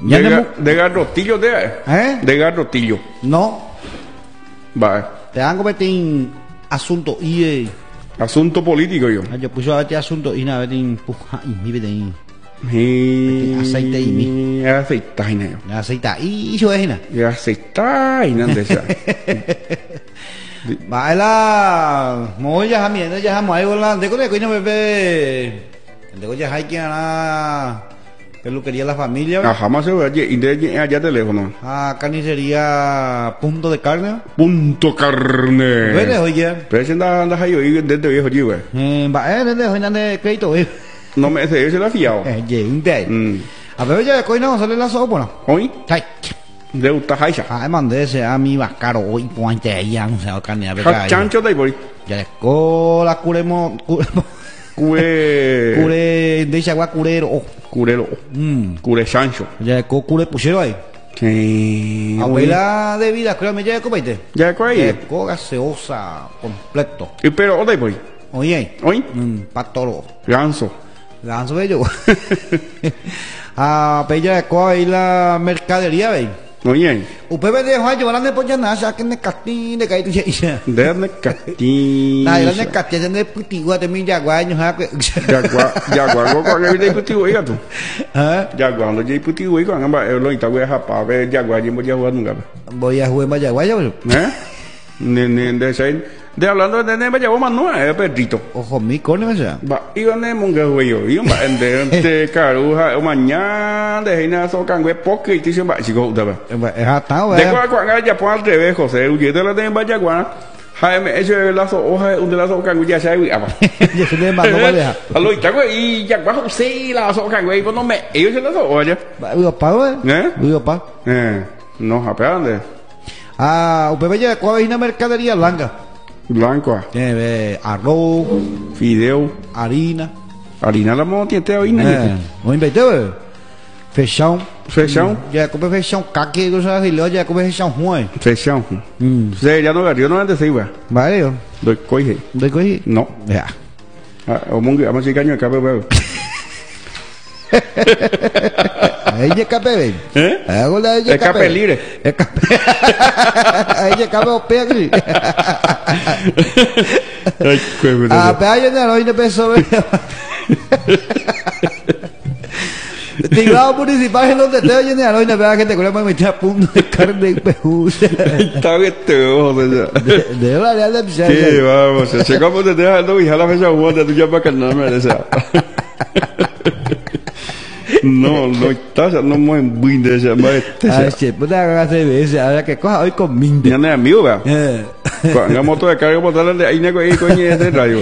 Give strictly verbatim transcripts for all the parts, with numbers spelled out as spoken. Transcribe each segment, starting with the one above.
Ya de, no ga, mu- de garrotillo, de, ¿Eh? de garrotillo. No. Va, Te van a convertir en asunto y eh. asunto político yo. Yo puse a ver asunto y nada, en puja y mi vida en Y... Aceite y mi. Aceitaina yo. aceite y yo es na. Y aceitaina de esa. Baila, muy ya jamie, no ya jamás hay volante con el coño bebé. El de ya hay que ganar peluquería la familia. Ah, jamás se ve allí, y de allí allá teléfono. Ah, carnicería punto de carne. Punto carne. Bueno, oye. Pero ese anda, anda ahí, oí, desde viejo allí, güey. Eh, va, eh, desde hoy de crédito, eh. No me, ese, ese lo ha fiado. Eh, ye, un day. Mm. A ver, ya coño no sale la sopa, ¿no? ¿Oí? Ay. De Utajaisa. Ah, mandé ese a mi bacaro hoy puente ahí, no sé, carne a ver. Chancho de ahí, por ahí. Ya le cola curemo curemo. Cure... Cure de agua curero. Oh. Curelo. Mm. Cure chancho. Ya le co cure pusieron ahí. Sí. Abuela de vida, creo que me ya copaite. Ya de ahí. Ya co gaseosa completo. Y pero, ¿dónde por ahí? Oye. ¿Oí? Mm, patolo. Ganso. Ganso bello. Ah, pero ya co ahí la mercadería, ve. Oye. Usted me dejó a llevar a nepollana, ya que ne castín de caído ya. De dónde castillo. Nah, la ne castín ya ne putigua de mi yaguaño, ja que. Jaguar, jaguar, kok kok ngene putih wae tu. Ah, Jaguar lo jadi putih wae kok ngamba lo ita wae apa wae jaguar je mau jaguar nunca. voy a jugar más yaguayo. ¿Eh? Ne ne de sai de hablando de ne vaya vamos no es perrito. Ojo, mi corne me sea. Ba iba ne monga wae yo. Iba ba ende te karu ha o mañana de hina so kan wae poke ti se ba chico da ba. Es atado, De eh. kwa kwa ya pon al revés José, uye de la de ba jaguar. Hai me eso la so o hai un de la so kan ya sai apa. Yo se le mando para dejar. Alo ita wae i jaguar José la so kan wae no me ellos se la so oye. Voy a pagar, eh. ¿Eh? Voy a pagar. Eh, no, ¿a dónde? Ah, usted ve ya cuál es una mercadería blanca. Blanco, Tiene arroz, fideo, harina. harina la mo tiene harina. Eh, no invité, eh. Feijão. Feijão, Ya come feijão, caque, cosas así. Luego ya come feijão juez. feijão. Mm. Se ya no yo no antes iba. Vale, yo. Doy coige. ¿De qué? No. Ya. Ah, o mongo, vamos a ir caño acá, pero. Ella es capé, ¿Eh? Hago la ella Escape libre. Escape. Ella cabe o pea aquí. Ay, qué Ah, pero hay una hoy de peso. Tinglado municipal en donde te oyen a hoy de verdad que te colemos meter a punto de carne y pejusa. Está bien, te ojo, de De verdad, de Sí, vamos, se como te deja no y jala fecha guarda, tú ya para que no me desea. No, no está, no muy buen de ese maestro. Ah, che, puta haga veces, ahora que coja hoy con minde. Ya no es amigo, ¿verdad? Eh. Cuando moto de carga por darle ahí nego ahí coño ese radio.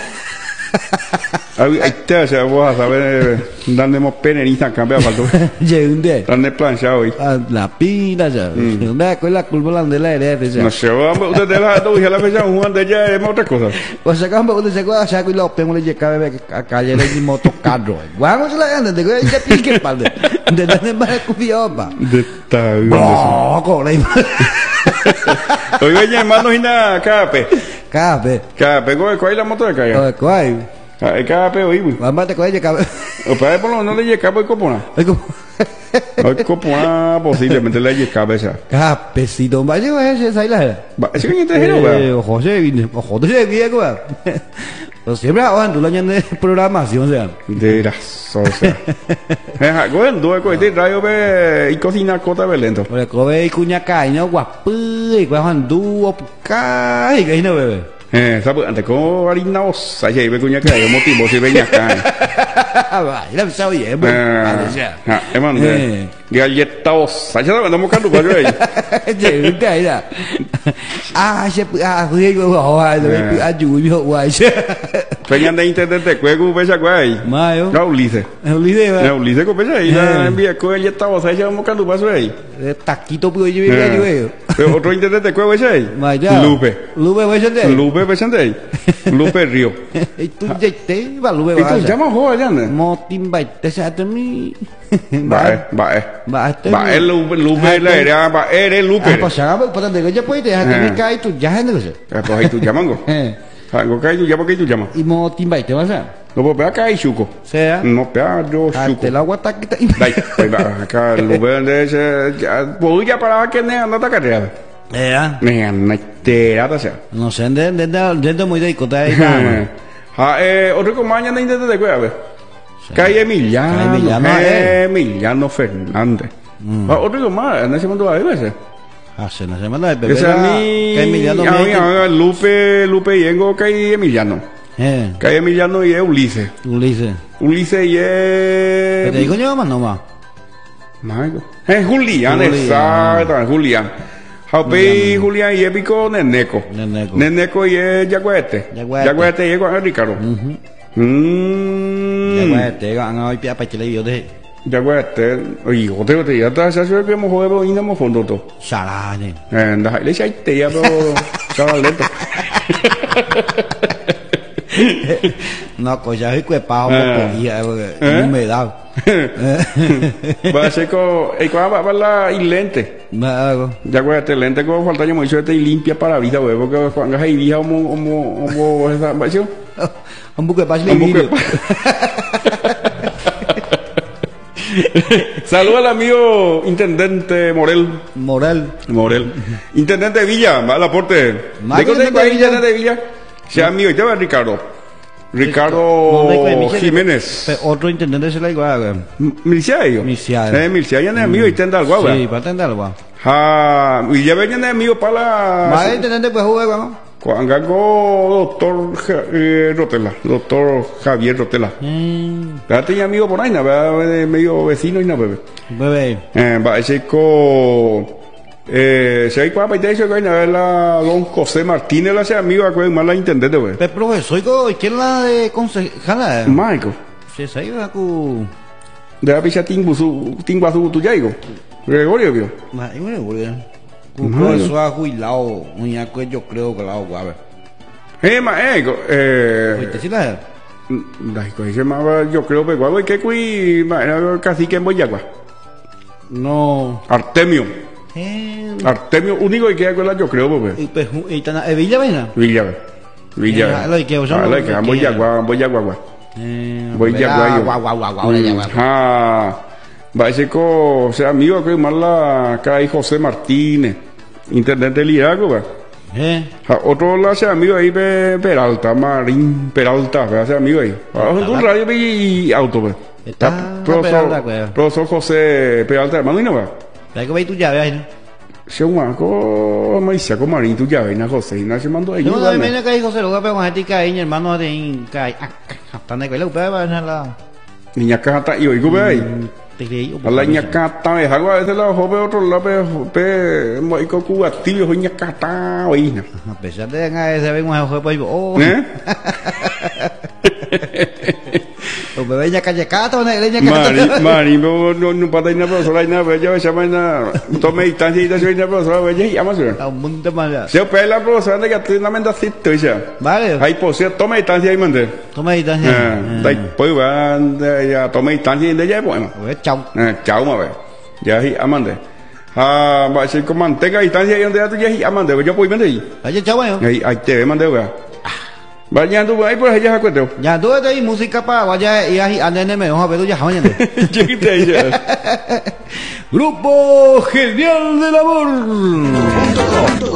Ahí está, o sea, vos a saber dónde hemos peneriza cambiar faltó. Llegué. Dónde planchado ahí. La pila ya. Una con la culpa de la herencia. No sé, vamos, usted te la do y la fecha Juan de ya es otra cosa. O sea, cuando usted se acuerda, ya que lo tengo le llega bebé a calle de moto carro. Vamos a la gente, te voy a pique padre. De dónde más confiaba. De esta No, con la Oiga, ya hermano y nada, cape. Cabe. Cape, ¿cuál es la moto de calle? O cuál. Cape, oí. Vamos a coger cabe. O para por lo menos le llega cape copona. Hoy copona posiblemente le llega cabeza. Capecito, vaya ese esa isla. Ese que te dijeron, ¿verdad? Eh, José, vine, José, bien, güey. Pero siempre hagan tu año de programación, o sea. De la sosa. Eh, bueno, dos cosas radio ve y cocina cota belento. Porque cobe y cuña cae, no guapu, y que han dúo, cae, que no bebé. Eh, sabe, antes como harina osa, ya iba cuña que hay motivo si venía acá. Va, ya me sabía, bien, Ah, ah, hermano, galleta osa, ya sabes, andamos buscando para ahí. Che, usted ahí da. Ah, se ah, fui yo, ah, de ayuyo, guay. Peñan de internet de cuego, pesa guay. Mayo. No, Ulises. Es un líder, No, Ulises, que pesa ahí, la envía con galleta osa, ya vamos buscando para ahí. taquito puedo yo vivir yo. Pero otro internet de cuego ese ahí. Vaya. Lupe. Lupe, voy a sentir. Lupe, pesa ahí. Lupe Río. Y tú ya te va Lupe, ¿Y va. tú llamas joven, ya, no? Motin baite se hace mi. Va, va, Va, este. va, el Lupe, Lupe, la era, va, eres Ah, Lupe. pues ya, pues, pues, donde yo puedo dejar que me cae tú ya, no sé. Pues ahí tú llamango. Eh. Algo que tú llamas, que tú llamas. Y mo timbai te vas a. No puedo pegar acá y chuco. Sea. No pega yo chuco. Ante el agua está que Dai, ahí va, acá lo veo de ese. Voy ya para que ne anda carrera. Eh, Ne anda terata sea. no sé, de de de de muy de cota ahí nada. Ah, eh, otro que mañana intenta de cueva, a ver. Calle Emiliano, Calle Emiliano, eh. Emiliano Fernández. Ah, otro que más, en ese momento va a ver. Ah, se nos llama de bebé. Ese a mí, Que Emiliano a mí, me. a Lupe, Lupe Yengo, Calle Emiliano. Eh, Calle Emiliano y es Ulises. Ulises. Ulises y es... Pero te digo yo más no más. Marco. Es Julián, Julián. exacto, Julián. Jaupe Julián y épico Neneco. Neneco. Neneco y es Yaguete. Yaguete. Yaguete y es Juan Ricardo. Mmm. Ya güey, te gan hoy pia pa chile yo de. Yaguete. Oye, otro te ya está, se hace que hemos jugado y no hemos fondo todo. Sala ne. Eh, da, le sai te ya pero chaval lento. No, cosa es que pa un Eh. poco y Eh. humedad. Va a ser con el cual va a la y lente. Me hago. Yaguete lente como falta yo mucho este y limpia para la vida, güey, porque cuando hay día como como como esa, ¿va a ser? Un poco de paz Un poco de pa- Saludos al amigo intendente Morel. Moral. Morel. Intendente de Villa, mal aporte. Mal ¿De dónde intendente es de Villa? intendente de Villa? Sea amigo, y te va Ricardo. No, Ricardo de que Michel- Jiménez. Pe- Otro intendente se la igual. Milicia ellos. Milicia. Eh, milicia, ya no es amigo y tenda al guagua. Sí, para atender algo. Ah, y ya ven amigo para la. Más intendente pues jugar, ¿no? Cuangago doctor Ja- eh, Rotela, doctor Javier Rotela. Mm, Ya tenía amigo por ahí, ¿verdad? De medio vecino y no bebé. bebé. Eh, va a ser con. Eh, si hay cuapa y te dice que hay una vez la don José Martínez, la sea amigo, acuérdate más la intendente, güey. Pe profesor, ¿y quién la de concejala? Michael, Sí, se iba cu. de la picha Tinguazú, Tinguazú, tu yaigo. Gregorio, vio. Ay, bueno, porque. Cu Madre. profesor ha jubilado, un ya que yo creo que la hago, a ver. Eh, ma, eh, go- eh. Oye, ¿sí la La cosa se llamaba, yo creo que guagua, que cui, ma, era cacique en Boyagua. No. Artemio. Eh, Artemio, único que queda con la, yo creo, pues. y pues, y tan, eh, Villa Vena. Villa, Villa. Eh, lo que usamos, Ah, lo lo que que- Boyagua, Boyagua. Eh, Voy ya, guayo. Guau, guau, guau, guau, ya, guau. Ah, va a ser con, o sea, amigo que más la cae José Martínez, intendente de Liago, va. Eh, Ah, otro la sea amigo ahí Pe- Peralta, Marín Peralta, va a ser amigo ahí. Ah, un radio y auto, va. Está Ah, Peralta, pues. profesor, profesor José Peralta, hermano, y no va. ya que veis tu llave ahí, ¿no? Si un maco, Mauricio, con Marín, tu llave, na José, y na se mandó ahí. Yo no ¿vale? me viene que dijo se lo voy a pegar con gente que hay, mi hermano de Incai. Ah, hasta de que le voy a ver la. Niña cata, y oigo, ve ahí. Te creí. A la ñacata, me hago a veces la joven otro lado, pe, pe, moico cubatillo, soy ñacata, oína. A pesar de que se ven un juego, pues oh. ¿Eh? Los bebés ya callecata, una leña Mari, Mari, no, no, no pata ina profesora, ina, ve, ya, llama ina, tome distancia, ina, soy ina profesora, ve, ya, llama, señor. A un mundo más allá. Si yo pe la profesora, de que tú no me das cito, ya. Vale. Ahí, pues, si tome distancia, ahí, mande. Toma distancia. Eh, ahí, pues, va, ya, tome distancia, y de ya, pues, Pues chao. Eh, chao, ma, ve. Ya, ahí, amande. Ah, va a ser con mantenga distancia, y donde ya tú, ya, ahí, amande, ve, yo, pues, mande ahí. Oye, chao, bueno. Ahí, ahí te ve, mande, ve. Vaya, tú, ahí, pues, allá, acuerdo. Ya, tú estás ahí música para vaya y ahí anden me vamos a ver ya mañana. Yo qué te dice. Grupo Genial del Amor.